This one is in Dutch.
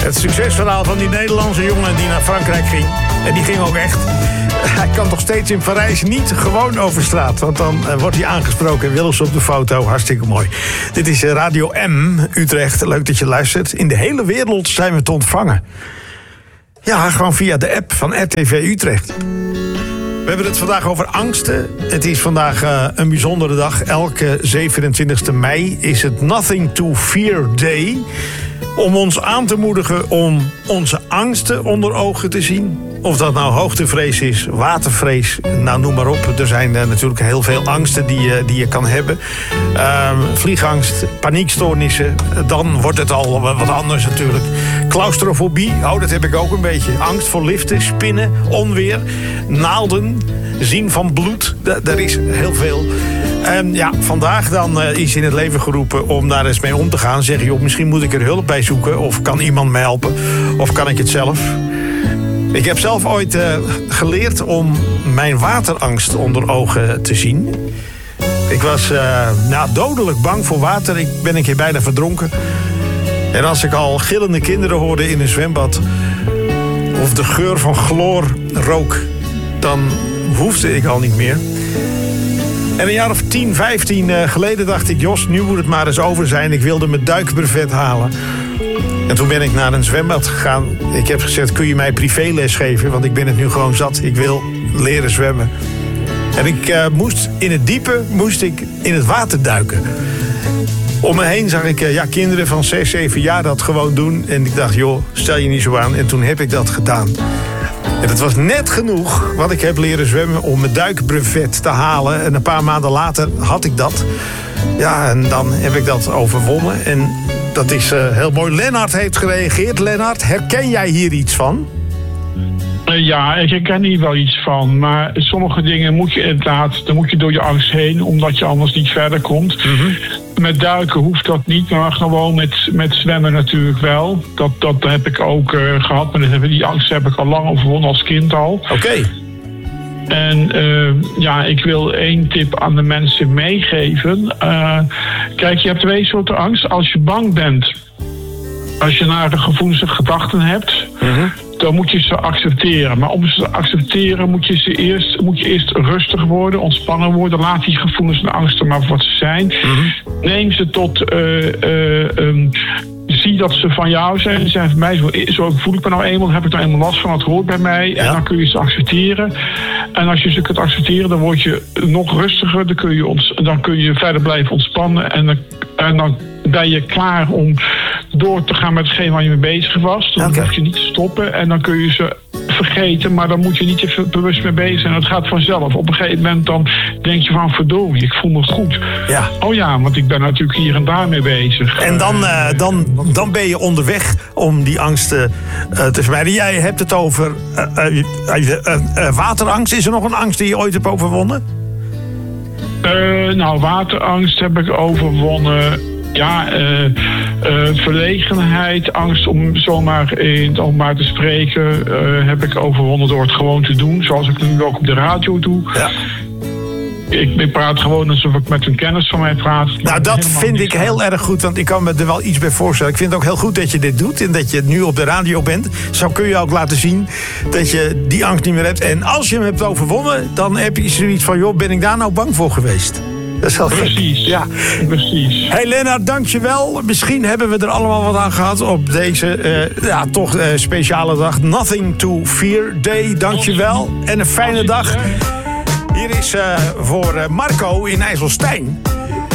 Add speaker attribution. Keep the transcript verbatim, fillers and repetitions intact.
Speaker 1: Het succesverhaal van die Nederlandse jongen die naar Frankrijk ging. En die ging ook echt. Hij kan toch steeds in Parijs niet gewoon over straat. Want dan uh, wordt hij aangesproken en willen ze op de foto. Hartstikke mooi. Dit is Radio M, Utrecht. Leuk dat je luistert. In de hele wereld zijn we te ontvangen. Ja, gewoon via de app van R T V Utrecht. We hebben het vandaag over angsten. Het is vandaag uh, een bijzondere dag. Elke zevenentwintigste mei is het Nothing to Fear Day. Om ons aan te moedigen om onze angsten onder ogen te zien. Of dat nou hoogtevrees is, watervrees, nou noem maar op. Er zijn uh, natuurlijk heel veel angsten die, uh, die je kan hebben. Uh, vliegangst, paniekstoornissen. Dan wordt het al wat anders natuurlijk. Claustrofobie, oh dat heb ik ook een beetje. Angst voor liften, spinnen, onweer, naalden, zien van bloed. D- er is heel veel. En ja, vandaag dan uh, is in het leven geroepen om daar eens mee om te gaan. Zeg je, joh, misschien moet ik er hulp bij zoeken. Of kan iemand me helpen? Of kan ik het zelf? Ik heb zelf ooit uh, geleerd om mijn waterangst onder ogen te zien. Ik was uh, nou, dodelijk bang voor water. Ik ben een keer bijna verdronken. En als ik al gillende kinderen hoorde in een zwembad, of de geur van chloor rook, dan hoefde ik al niet meer. En een jaar of tien, vijftien uh, geleden dacht ik, Jos, nu moet het maar eens over zijn. Ik wilde mijn duikbrevet halen. En toen ben ik naar een zwembad gegaan. Ik heb gezegd, kun je mij privéles geven? Want ik ben het nu gewoon zat. Ik wil leren zwemmen. En ik uh, moest in het diepe, moest ik in het water duiken. Om me heen zag ik uh, ja, kinderen van zes, zeven jaar dat gewoon doen. En ik dacht, joh, stel je niet zo aan. En toen heb ik dat gedaan. En het was net genoeg wat ik heb leren zwemmen om mijn duikbrevet te halen. En een paar maanden later had ik dat. Ja, en dan heb ik dat overwonnen. En dat is uh, heel mooi. Lennart heeft gereageerd. Lennart, herken jij hier iets van?
Speaker 2: Ja, ik herken hier wel iets van. Maar sommige dingen moet je inderdaad, dan moet je door je angst heen, omdat je anders niet verder komt. Mm-hmm. Met duiken hoeft dat niet, maar gewoon met, met zwemmen natuurlijk wel. Dat, dat heb ik ook uh, gehad, maar die angst heb ik al lang overwonnen als kind al.
Speaker 1: Oké. Okay.
Speaker 2: En uh, ja, ik wil één tip aan de mensen meegeven. Uh, kijk, je hebt twee soorten angst. Als je bang bent, als je naar de gevoelens en gedachten hebt, mm-hmm. dan moet je ze accepteren. Maar om ze te accepteren moet je, ze eerst, moet je eerst rustig worden, ontspannen worden. Laat die gevoelens en angsten maar voor wat ze zijn. Mm-hmm. Neem ze tot Uh, uh, um, zie dat ze van jou zijn. Ze zijn van mij, zo, zo voel ik me nou eenmaal, heb ik nou eenmaal last van, het hoort bij mij. Ja. En dan kun je ze accepteren. En als je ze kunt accepteren, dan word je nog rustiger. Dan kun je, ont, dan kun je verder blijven ontspannen. En dan, en dan ben je klaar om door te gaan met hetgeen waar je mee bezig was. Dan okay. hoef je niet te stoppen. En dan kun je ze vergeten, maar dan moet je niet even bewust mee bezig zijn. Het gaat vanzelf. Op een gegeven moment dan denk je van, verdorie, ik voel me goed. Ja. Oh ja, want ik ben natuurlijk hier en daar mee bezig.
Speaker 1: En dan, uh, dan, dan ben je onderweg om die angsten uh, te vermijden. Jij hebt het over uh, uh, uh, uh, uh, waterangst. Is er nog een angst die je ooit hebt overwonnen?
Speaker 2: Uh, nou, waterangst heb ik overwonnen. Ja, uh, uh, verlegenheid, angst om zomaar in het openbaar te spreken, uh, heb ik overwonnen door het gewoon te doen, zoals ik het nu ook op de radio doe. Ja. Ik, ik praat gewoon alsof ik met een kennis van mij praat.
Speaker 1: Nou, dat vind ik heel erg goed, want ik kan me er wel iets bij voorstellen. Ik vind het ook heel goed dat je dit doet en dat je nu op de radio bent. Zo kun je ook laten zien dat je die angst niet meer hebt. En als je hem hebt overwonnen, dan heb je zoiets van, joh, ben ik daar nou bang voor geweest? Dat is wel
Speaker 2: precies,
Speaker 1: gek. Ja.
Speaker 2: Precies.
Speaker 1: Hey Lennart, dankjewel. Misschien hebben we er allemaal wat aan gehad op deze uh, ja, toch uh, speciale dag. Nothing to Fear Day. Dankjewel. En een fijne dag. Hier is uh, voor uh, Marco in IJsselstein.